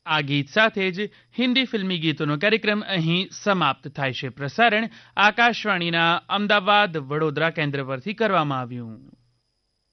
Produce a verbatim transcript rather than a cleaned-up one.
આ ગીત સાથે જ હિન્દી ફિલ્મી ગીતોનો કાર્યક્રમ અહીં સમાપ્ત થાય છે. પ્રસારણ આકાશવાણીના અમદાવાદ વડોદરા કેન્દ્ર પરથી કરવામાં આવ્યું.